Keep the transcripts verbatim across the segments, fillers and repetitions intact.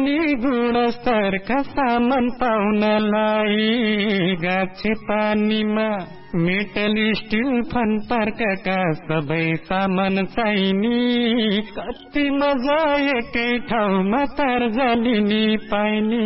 पनि गुणस्तरका सामान पाउनलाई गाछे पानीमा मेटल स्टिल फन पार्कका सबै सामान चाहिने कति मजा एकै ठाउँमा तर्जलिनी पाइने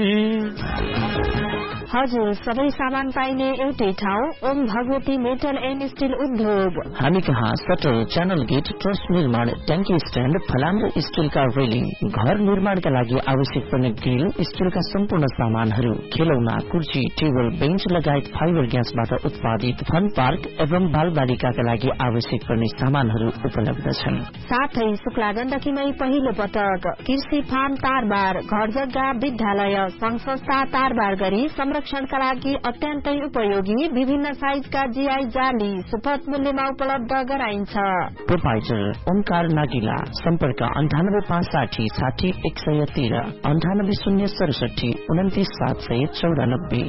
हजुर सबै सामान पाइने एउटै ठाउँ Om Bhagwati metal and still उद्योग। हामी कहाँ सटर च्यानल गेट ट्रस निर्माण ट्याङ्की स्ट्यान्ड फलाम र स्टिलका रेलिङ घर निर्माणका लागि आवश्यक पर्ने ग्रिल स्टिलका सम्पूर्ण सामानहरू खेलौना कुर्सी टेबल बेन्च लगायत फाइबर ग्यासबाट उत्पादित फन पार्क एवं बालबालिकाका लागि आवश्यक पर्ने सामानहरू उपलब्ध छन्। साथै शुक्ला गण्डकीमै पहिलो पटक कृषि फार्म तारबार घर जग्गा विद्यालय संघ संस्था तारबार गरी संरक्षणका लागि अत्यन्तै उपयोगी विभिन्न साइजका जीआई जाली सुपथ मूल्यमा उपलब्ध गराइन्छ। प्रोपाइटर ओमकार नागिला सम्पर्क अन्ठानब्बे पाँच साठी साठी एक सय तेह्र अन्ठानब्बे शून्य सडसठी उन्तिस सात सय चौरानब्बे।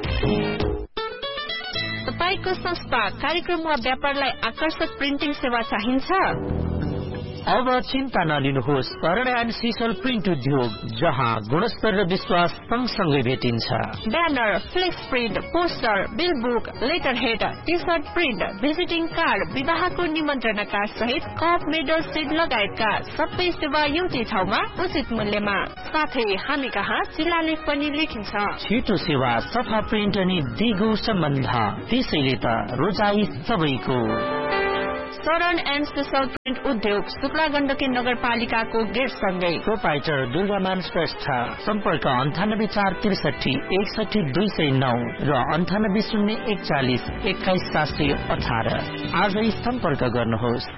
तपाईको संस्था कार्यक्रम वा व्यापारलाई आकर्षक प्रिन्टिङ सेवा चाहिन्छ? अब चिन्ता नलिनुहोस्। करण एन्ड सिसल प्रिन्ट उद्योग जहाँ गुणस्तर र विश्वास सँगसँगै भेटिन्छ। Banner flex print poster bill book letter head T short print visiting card विवाहको निमन्त्रणा कार्ड सहित कप मेडल सिट लगायतका सबै सेवा एउटै ठाउँमा उचित मूल्यमा। साथै हामी कहाँ शिलालेख पनि लेखिन्छ। छिटो सेवा सफा प्रिन्ट अनि दिगो सम्बन्ध त्यसैले त रोजाई सबैको। शरण एन्ड सिसल प्रिन्ट उद्योग शुक्ला गण्डकी नगरपालिकाको गेट सँगै। प्रोपाइटर दुर्गामान श्रेष्ठ सम्पर्क अन्ठानब्बे चार त्रिसठी एकसठी दुई सय नौ र अन्ठानब्बे शून्य एकचालिस एक्काइस सात सय अठार। आजै सम्पर्क गर्नुहोस्।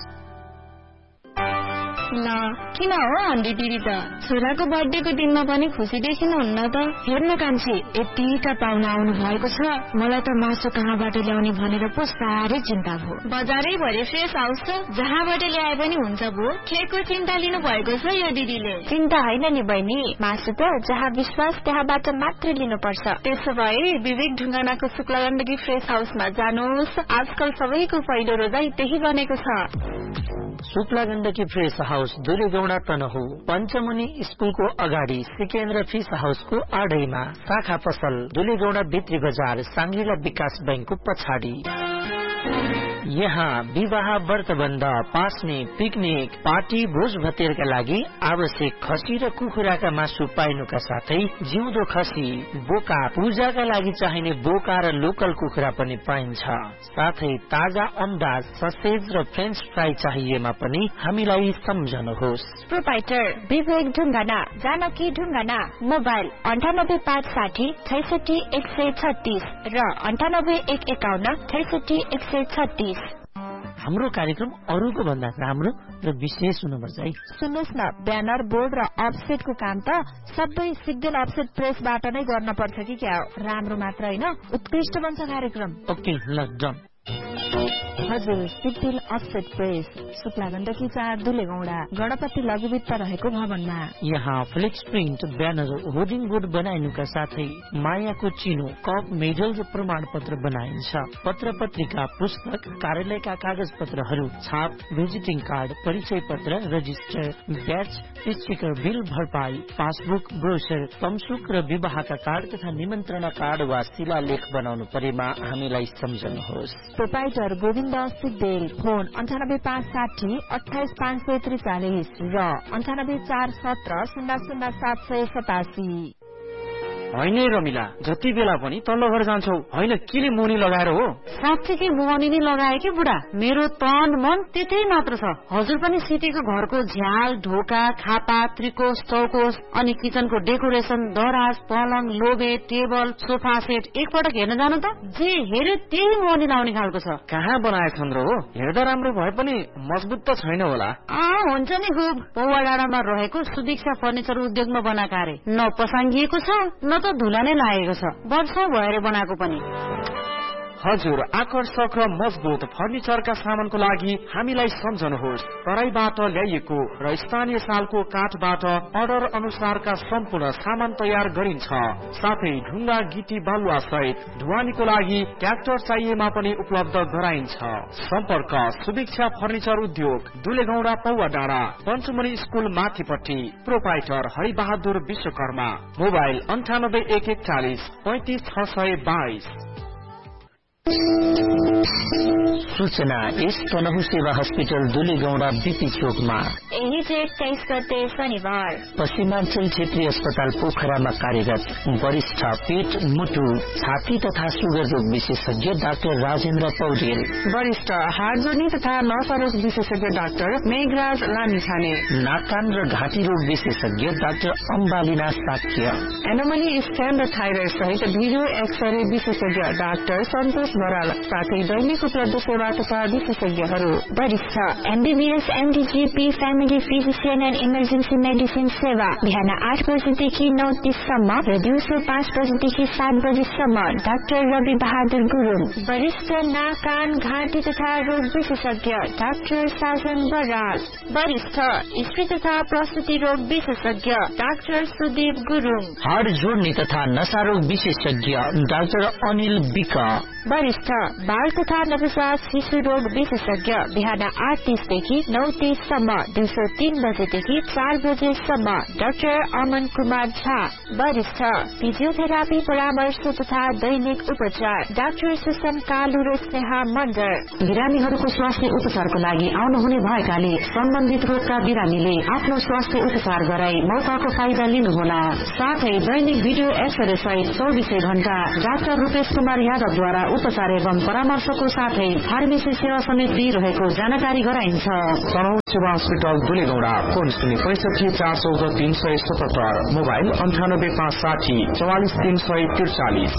ल किन हो अन्डी दिदी त छोराको बर्थडेको दिनमा पनि खुसी देखिनु हुन्न त? हेर्न कान्छी यतिका पाहुना आउनु भएको छ मलाई त मासु कहाँबाट ल्याउने भनेर पो साह्रै चिन्ता भयो। बजारै भरि फ्रेस हाउस छ जहाँबाट ल्याए पनि हुन्छ भो। केको चिन्ता लिनु भएको छ यो दिदीले? चिन्ता होइन नि बहिनी मासु त जहाँ विश्वास त्यहाँबाट मात्र लिनुपर्छ। त्यसो भए विवेक ढुङ्गानाको शुक्ला गण्डकी फ्रेस हाउसमा जानुहोस्। आजकल सबैको पहिलो रोजाइ त्यही बनेको छ। शुक्ला गण्डकी फ्रेस हाउस दुलेगौडा तनहु पञ्चमुनि स्कुलको अगाडि सिकेन्द्र फिस हाउसको आडैमा शाखा पसल दुलेगौडा भित्री बजार साङ्ग्रिला विकास बैंकको पछाडि। यहाँ विवाह व्रतबन्ध पास्ने पिकनिक पार्टी भोज भतेरका लागि आवश्यक खसी र कुखुराका मासु पाइनुका साथै जिउँदो खसी बोका पूजाका लागि चाहिने बोका र लोकल कुखुरा पनि पाइन्छ। साथै ताजा अण्डा ससेज र फ्रेन्च फ्राई चाहिएमा पनि हामीलाई सम्झनुहोस्। प्रोपाइटर विवेक ढुङ्गाना जानकी ढुङ्गाना मोबाइल अन्ठानब्बे पाँच साठी छैसठी एक सय छत्तीस र अन्ठानब्बे एक एकाउन्न छैसठी एक सय छत्तीस। हाम्रो कार्यक्रम अरूको भन्दा राम्रो र विशेष हुनुपर्छ है। सुन्नुहोस् न ब्यानर बोर्ड र अफसेटको काम त सबै सिग्देल अफसेट प्रेसबाट नै गर्न पर्छ कि क्या? राम्रो मात्र होइन उत्कृष्ट बन्छ कार्यक्रम। ओके ल डन। हजुर सिग्देल अफसेट प्रेस शुक्ला गण्डकी चार दुलेगौडा गणपति लघुवित्त रहेको भवनमा। यहाँ flex print banner hoarding board बनाइनुका साथै मायाको चिनो कप मेडल र प्रमाण पत्र बनाइन्छ। पत्र पत्रिका पुस्तक कार्यालयका कागज पत्रहरू छाप भिजिटिङ कार्ड परिचय पत्र रजिस्टर ब्याच स्टिकर बिल भरपाई पासबुक ब्रोचर तमसुक र विवाहका कार्ड तथा निमन्त्रणा कार्ड वा शिलालेख बनाउनु परेमा हामीलाई सम्झनुहोस्। प्रोपाइटर गोविन्द सिग्देल फोन अन्ठानब्बे पाँच साठी अठाइस पाँच सय त्रिचालिस र अन्ठानब्बे चार सत्र शून्य शून्य सात सय सतासी। होइन रमिला जति बेला पनि तल्लो घर जान्छौ होइन किन मुनि लगाएर हो? साँच्चै मुनि नै लगाए कि बुढा मेरो तन मन त्यतै मात्र छ। हजुर पनि सिटीको घरको झ्याल ढोका खापा त्रिकोश चौकोश अनि किचनको डेकोरेसन दराज पलङ लोबे टेबल सोफा सेट एकपटक हेर्न जानु त जे हेर्यो त्यही मुनि लाउने खालको छ। कहाँ बनाएछन् र हो? हेर्दा राम्रो भए पनि मजबुत त छैन होला। अँ हुन्छ नि खुब पौवा डाँडामा रहेको सुदीक्षा फर्निचर उद्योगमा बनाएका अरे न पसाङ्गिएको छ न त धुला नै लागेको छ। वर्ष भएर बनाएको पनि। हजुर, आकर्षक र मजबुत फर्निचरका सामानको लागि हामीलाई सम्झनुहोस्। तराईबाट ल्याइएको र स्थानीय सालको काठबाट अर्डर अनुसारका सम्पूर्ण सामान तयार गरिन्छ। साथै ढुङ्गा गिटी बालुवा सहित ढुवानीको लागि ट्र्याक्टर चाहिएमा पनि उपलब्ध गराइन्छ। सम्पर्क सुभिक्षा फर्निचर उद्योग, दुलेगौडा पौवा डाँडा, पञ्चमुनि स्कुल माथिपट्टि। प्रोपाइटर हरिबहादुर विश्वकर्मा। मोबाइल अन्ठानब्बे एक एकचालिस पैंतिस छ सय बाइस। सूचना इस तनहु सेवा हस्पिटल दुलेगौडा बीपी चोकमा यही चाहिँ एक्काइस गते शनिबार पश्चिमाञ्चल क्षेत्रीय अस्पताल पोखरामा कार्यरत वरिष्ठ पेट, मुटु, छाती तथा सुगर रोग विशेषज्ञ डाक्टर राजेन्द्र पौडेल, वरिष्ठ हार्ट जोर्नी तथा नसा रोग विशेषज्ञ डाक्टर मेघराज लामिछाने, नाक कान र घाँटी रोग विशेषज्ञ डाक्टर अम्बालिना साक्य, एनोमली स्क्यान र थाइरोइड सहित भिडियो एक्सरे विशेषज्ञ डाक्टर सन्तोष बराल, साथै दैनिक उपलब्ध सेवा तथा विशेषज्ञहरू वरिष्ठ MBBS, एमडीजीपी, family physician and emergency medicine सेवा बिहान आठ बजेदेखि नौ तीससम्म र दिउँसो पाँच बजेदेखि सात बजेसम्म डाक्टर रवि बहादुर गुरुङ, वरिष्ठ नाक कान घाँटी तथा रोग विशेषज्ञ डाक्टर साजन बराल, वरिष्ठ स्त्री तथा प्रसुति रोग विशेषज्ञ डाक्टर सुदीप गुरुङ, हार्ट जोर्नी तथा नशा रोग विशेषज्ञ डाक्टर अनिल विक, वरिष्ठ बाल तथा नवजात शिशु रोग विशेषज्ञ बिहान आठ तीसदेखि नौ तीससम्म, दिउँसो तीन बजेदेखि चार बजेसम्म डाक्टर अमन कुमार झा, वरिष्ठ फिजियोथेरापी परामर्श तथा दैनिक उपचार डाक्टर सुषम कालु र स्नेहा मण्डल। बिरामीहरूको स्वास्थ्य उपचारको लागि आउनुहुने भएकाले सम्बन्धित रोगका बिरामीले आफ्नो स्वास्थ्य उपचार गराई मौकाको फाइदा लिनुहोला। साथै दैनिक भिडियो एक्सरे सहित चौबिसै घण्टा डाक्टर रूपेश कुमार यादवद्वारा उपचार एवं परामर्शको साथै फार्मेसी सेवा समेत दिइरहेको जानकारी गराइन्छ। तनहु सेवा हस्पिटल दुलेगौडा, फोन शून्य पैसठी चार चौध तीन सय सतहत्तर, मोबाइल अन्ठानब्बे पाँच साठी चौवालिस तीन सय त्रिचालिस।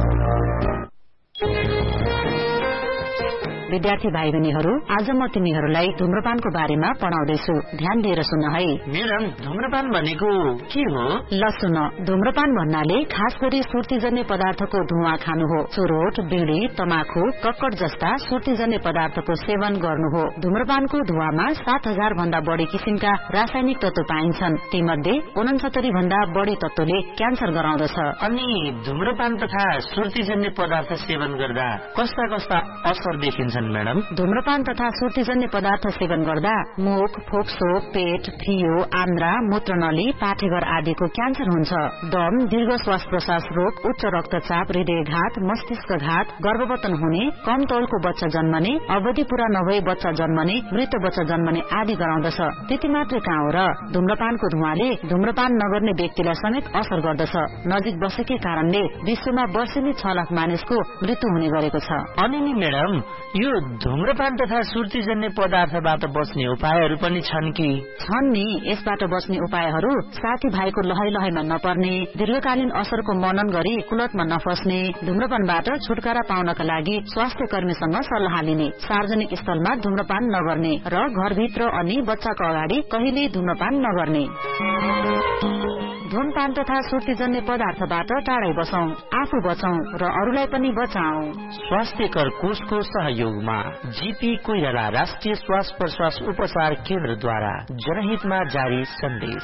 विद्यार्थी भाइ बहिनीहरू, आज म तिमीहरूलाई धूम्रपानको बारेमा पढाउँदैछु, ध्यान दिएर सुन है। म्याडम, धूम्रपान भनेको के हो? ल सुन, धूम्रपान भन्नाले खास गरी सुर्तीजन्य पदार्थको धुवा खानु हो। चुरोट, बीड़ी, तमाखु, कक्कड जस्ता सुर्तीजन्य पदार्थको सेवन गर्नु हो। धूम्रपानको धुवामा सात हजार भन्दा बढ़ी किसिमका रासायनिक तत्व पाइन्छन्। तीमध्ये उनसत्तरी भन्दा बढ़ी तत्वले क्यान्सर गराउँदछ। अनि धूम्रपान तथा सुर्तीजन्य पदार्थ सेवन गर्दा कस्ता कस्ता असर देखिन्छ मैडम? धूम्रपान तथा सुर्तीजन्य पदार्थ सेवन गर्दा मुख, फोक्सो, पेट, फियो, आन्द्रा, मूत्रनली, पाठेघर आदिको क्यान्सर हुन्छ। दम, दीर्घ श्वास प्रश्वास रोग, उच्च रक्तचाप, हृदयघात, मस्तिष्कघात, गर्भवतन हुने, कम तौलको बच्चा जन्मने, अवधि पूरा नभई बच्चा जन्मने, मृत बच्चा जन्मने आदि गराउँदछ। त्यति मात्रै कहाँ हो र, धूम्रपानको धुवाले धूम्रपान नगर्ने व्यक्तिलाई समेत असर गर्दछ। नजिक बसेकै कारणले विश्वमा वर्षेनी छ लाख मानिसको मृत्यु हुने गरेको छ। अनि नि म्याडम, यो धूम्रपान तथा सुर्तीजन्य पदार्थबाट बच्ने उपायहरू पनि छन् कि? छन् नि। यसबाट बच्ने उपायहरू साथी भाइको लहै लहैमा नपर्ने, दीर्घकालीन असरको मनन गरी कुलतमा नफस्ने, धूम्रपानबाट छुटकारा पाउनका लागि स्वास्थ्य कर्मीसँग सल्लाह लिने, सार्वजनिक स्थलमा धूम्रपान नगर्ने र घरभित्र अनि बच्चाको अगाडि कहिल्यै धूम्रपान नगर्ने। धूमपान तथा सुर्तीजन्य पदार्थबाट टाढै बसौं, आफू बचौं र अरूलाई पनि बचाऊ। स्वास्थ्यकर कोषको सहयोगमा जीपी कोइराला राष्ट्रिय श्वास प्रश्वास उपचार केन्द्रद्वारा जनहितमा जारी सन्देश।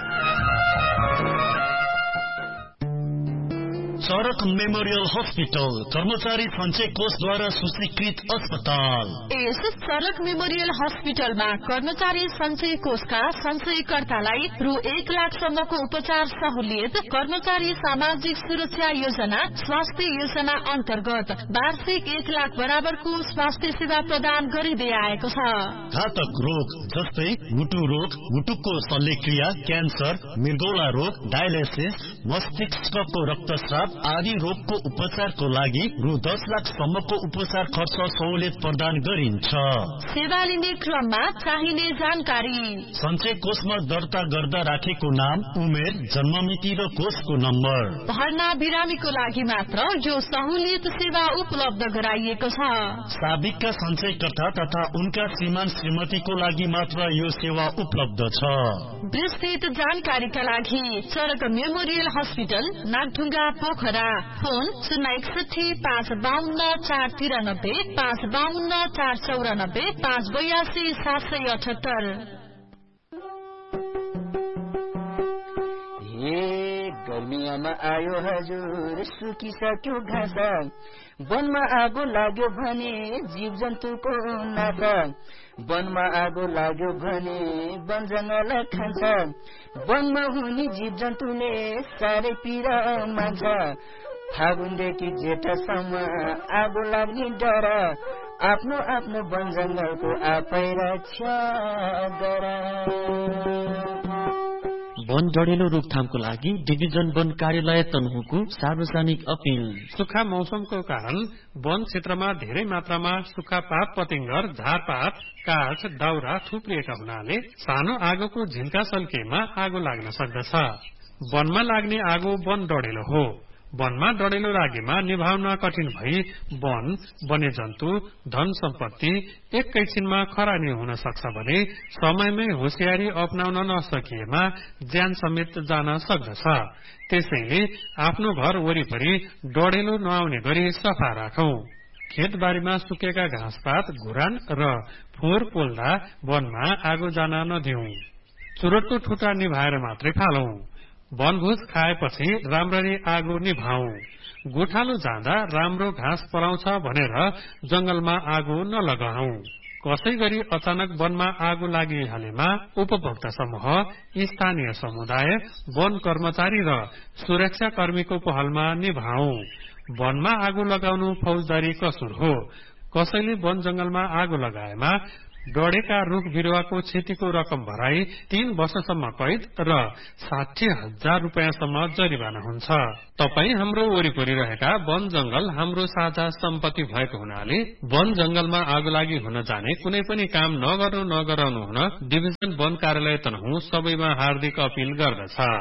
सड़क मेमोरियल हॉस्पिटल कर्मचारी संचय कोषद्वारा सूचीकृत अस्पताल। यस सड़क मेमोरियल हस्पिटलमा कर्मचारी संचय कोषका संचयकर्तालाई रु एक लाखसम्मको उपचार सहुलियत, कर्मचारी सामाजिक सुरक्षा योजना, स्वास्थ्य योजना अन्तर्गत वार्षिक एक लाख बराबरको स्वास्थ्य सेवा प्रदान गरिँदै आएको छ। घातक रोग जस्तै मुटु रोग, मुटुको शल्यक्रिया, क्यान्सर, मृगौला रोग, डायलिसिस, मस्तिष्कको रक्तस्राव आदि रोगको उपचारको लागि रु दस लाखसम्मको उपचार खर्च सहुलियत प्रदान गरिन्छ। सेवा लिने क्रममा चाहिने जानकारी: संचय कोषमा दर्ता गर्दा राखेको नाम, उमेर, जन्ममिति र कोषको नम्बर। भर्ना बिरामीको लागि मात्र यो सहुलियत सेवा उपलब्ध गराइएको छ। साबिकका संचयकर्ता तथा उनका श्रीमान श्रीमतीको लागि मात्र यो सेवा उपलब्ध छ। विस्तृत जानकारीका लागि सड़क memorial hospital, Nagdhunga, Pokhara Pokhara. Phone शून्य एकसठी पाँच बाहन्न चार तिरानब्बे पाँच बाहन्न चार चौरानब्बे पाँच बयासी सात सय अठहत्तर। गर्मियामा आयो हजुर सुकिसक्यो घाँस, वनमा आगो लाग्यो भने जीव जन्तुको नाश, वनमा आगो लाग्यो भने वन जंगल खान्छ, वनमा हुने जीव जन्तुले साह्रै पीडा मान्छ। फागुनदेखि जेठसम्म आगो लाग्ने डर, आफ्नो आफ्नो वन जंगलको आफै रक्षा गर। वन डढेलो रोकथामको लागि डिभिजन वन कार्यालय तनहुको सार्वजनिक अपील। सुक्खा मौसमको कारण वन क्षेत्रमा धेरै मात्रामा सुक्खा पात पतिंगर, झारपात, काठ, दाउरा थुप्रिएका हुनाले सानो आगोको झिन्का सल्केमा आगो लाग्न सक्दछ। वनमा लाग्ने आगो वन डढेलो हो। वनमा डढेलो लागेमा निभाउन कठिन भई वन, वन्यजन्तु, धन सम्पत्ति एकैछिनमा खरानी हुन सक्छ भने समयमै होशियारी अपनाउन नसकिएमा ज्यान समेत जान सक्दछ। त्यसैले आफ्नो घर वरिपरि डढेलो नआउने गरी सफा राखौं। खेतबारीमा सुकेका घाँसपात, घुरान र फोहोर पोल्दा वनमा आगो जान नदिऊ। चुरोटको ठुटा निभाएर मात्रै फालौं। वनभोज खाएपछि राम्ररी आगो निभाऊ। गोठालो जाँदा राम्रो घाँस पलाउँछ भनेर जंगलमा आगो नलगाऊ। कसै गरी अचानक वनमा आगो लागिहालेमा उपभोक्ता समूह, स्थानीय समुदाय, वन कर्मचारी र सुरक्षा कर्मीको पहलमा निभाऊ। वनमा आगो लगाउनु फौजदारी कसुर हो। कसैले वन जंगलमा आगो लगाएमा डढेका रुख बिरुवाको क्षतिको रकम भराई तीन वर्षसम्म कैद र साठी हजार रुपियाँसम्म जरिवाना हुन्छ। तपाई हाम्रो वरिपरि रहेका वन जंगल हाम्रो साझा सम्पत्ति भएको हुनाले वन जंगलमा आगो लागि हुन जाने कुनै पनि काम नगर्नु नगराउनु हुन डिभिजन वन कार्यालय तनहुँ सबैमा हार्दिक अपील गर्दछ।